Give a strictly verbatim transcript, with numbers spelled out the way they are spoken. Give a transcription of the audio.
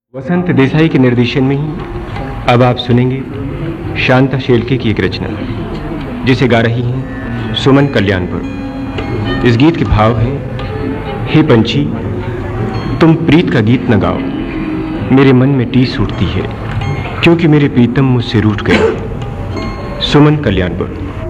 वसंत देसाई के निर्देशन में ही अब आप सुनेंगे शांता शेल्के की एक रचना जिसे गा रही हैं सुमन कल्याणपुर। इस गीत के भाव हैं, हे पंछी तुम प्रीत का गीत न गाओ, मेरे मन में टीस उठती है क्योंकि मेरे प्रीतम मुझसे रूठ गए। सुमन कल्याणपुर।